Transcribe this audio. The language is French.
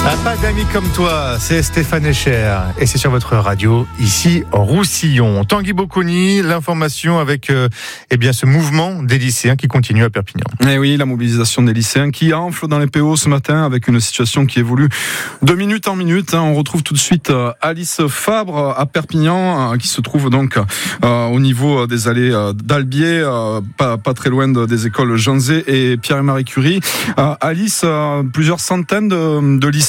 Pas d'amis comme toi, c'est Stéphane Echer et c'est sur votre radio ici Roussillon. Tanguy Bocconi, l'information avec ce mouvement des lycéens qui continue à Perpignan. Et oui, la mobilisation des lycéens qui enfle dans les PO ce matin avec une situation qui évolue de minute en minute. On retrouve tout de suite Alice Fabre à Perpignan qui se trouve donc au niveau des allées d'Albier, pas très loin des écoles Jean Zay et Pierre et Marie Curie. Alice, plusieurs centaines de lycéens